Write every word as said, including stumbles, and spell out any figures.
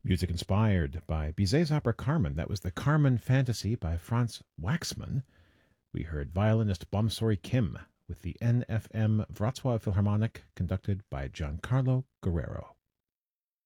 Music inspired by Bizet's opera Carmen. That was the Carmen Fantasy by Franz Waxman. We heard violinist Bomsori Kim with the N F M Wrocław Philharmonic conducted by Giancarlo Guerrero.